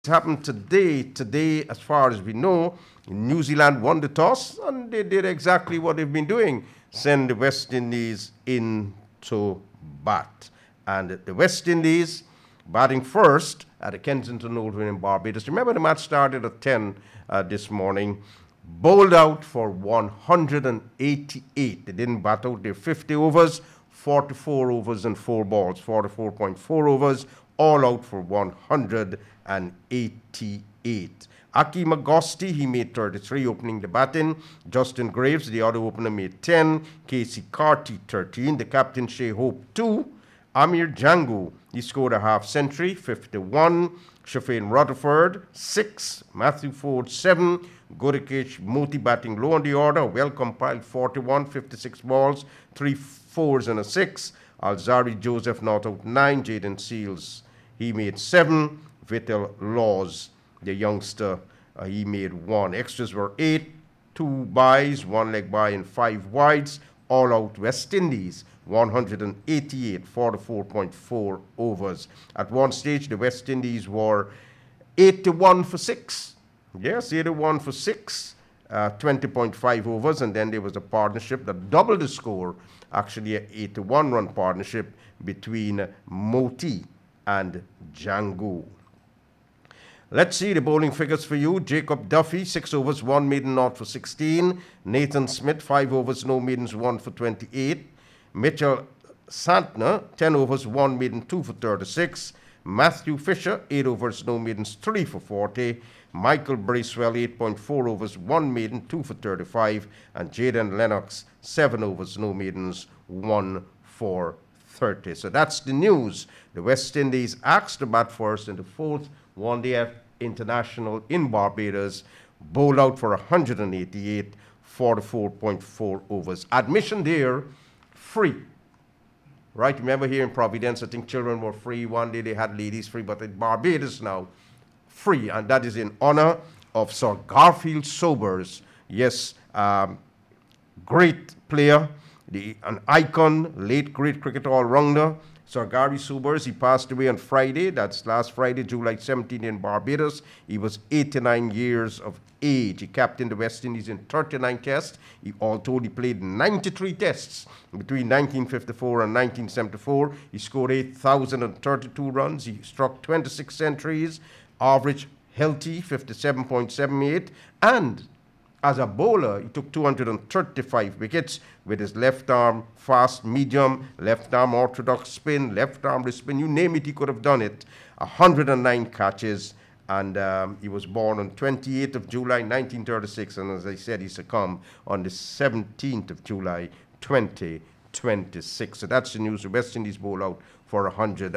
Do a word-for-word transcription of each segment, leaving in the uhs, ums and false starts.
happened today. Today, as far as we know, New Zealand won the toss and they did exactly what they've been doing, send the West Indies into bat. And the West Indies batting first at the Kensington Oval in Barbados. Remember the match started at ten uh, this morning. Bowled out for one hundred eighty-eight. They didn't bat out their fifty overs, forty-four overs and four balls, forty-four point four overs, all out for one hundred eighty-eight. Aki Magosti, he made thirty-three opening the batting. Justin Graves, the other opener, made ten. Casey Carty, thirteen. The captain, Shea Hope, two. Amir Django, he scored a half century, fifty-one. Shafane Rutherford, six. Matthew Ford, seven. Godikesh Moti batting low on the order, well compiled, forty-one, fifty-six balls, three fours and a six. Alzari Joseph not out, nine. Jaden Seals, he made seven. Vittel Laws, the youngster, uh, he made one. Extras were eight, two buys, one leg buy and five wides. All out West Indies, one hundred eighty-eight, forty-four point four overs. At one stage, the West Indies were eighty-one for six. Yes, eighty-one for six, uh, twenty point five overs. And then there was a partnership that doubled the score, actually an eighty-one run partnership between Moti and Django. Let's see the bowling figures for you. Jacob Duffy, six overs, one maiden not for sixteen. Nathan Smith, five overs, no maidens, one for twenty-eight. Mitchell Santner, ten overs, one maiden, two for thirty-six. Matthew Fisher, eight overs, no maidens, three for forty. Michael Bracewell, eight point four overs, one maiden, two for thirty-five. And Jaden Lennox, seven overs, no maidens, one for thirty. So that's the news. The West Indies asked to bat first in the fourth one-day international in Barbados, bowled out for one hundred eighty-eight, forty-four point four overs. Admission there, free. Right? Remember here in Providence, I think children were free. One day they had ladies free, but in Barbados now, free. And that is in honor of Sir Garfield Sobers. Yes, um, great player, the, an icon, late great cricket all-rounder. Sir Gary Sobers, he passed away on Friday. That's last Friday, July seventeenth in Barbados. He was eighty-nine years of age. He captained the West Indies in thirty-nine tests. He, all told, he played ninety-three tests between nineteen fifty-four and nineteen seventy-four. He scored eight thousand thirty-two runs. He struck twenty-six centuries, average healthy fifty-seven point seven eight, and as a bowler, he took two hundred thirty-five wickets with his left arm fast medium, left arm orthodox spin, left arm wrist spin, you name it, he could have done it. one hundred nine catches, and um, he was born on twenty-eighth of July, nineteen thirty-six, and as I said, he succumbed on the seventeenth of July, twenty twenty-six. So that's the news. The West Indies bowl out for one hundred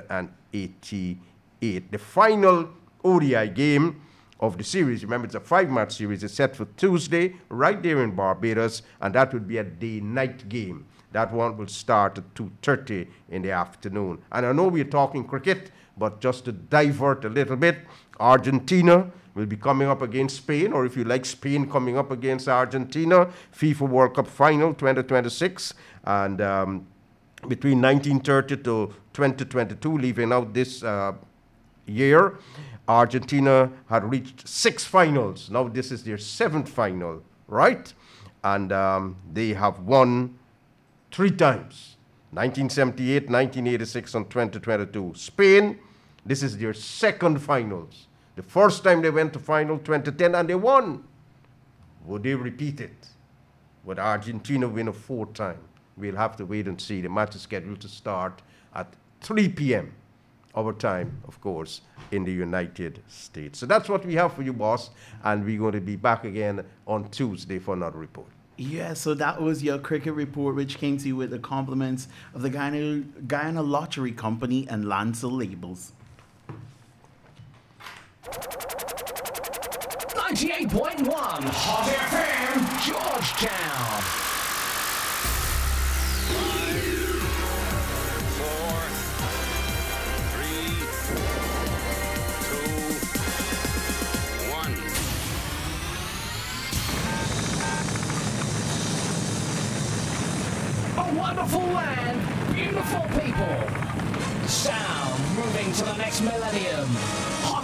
eighty-eight. The final O D I game of the series, remember it's a five-match series, is set for Tuesday right there in Barbados, and that would be a day-night game. That one will start at two thirty in the afternoon. And I know we're talking cricket, but just to divert a little bit, Argentina will be coming up against Spain, or if you like, Spain coming up against Argentina, FIFA World Cup Final twenty twenty-six, and um, between nineteen thirty to twenty twenty-two, leaving out this uh, year, Argentina had reached six finals. Now this is their seventh final, right? And um, they have won three times, nineteen seventy-eight, nineteen eighty-six, and twenty twenty-two. Spain, this is their second finals. The first time they went to final, twenty ten, and they won. Would they repeat it? Would Argentina win a fourth time? We'll have to wait and see. The match is scheduled to start at three p.m. our time, of course, in the United States. So that's what we have for you, boss. And we're going to be back again on Tuesday for another report. Yeah, so that was your cricket report, which came to you with the compliments of the Guyana, Guyana Lottery Company and Lancel Labels. ninety-eight point one Hot F M, Georgetown. Wonderful land, beautiful people. Sound moving to the next millennium. Hot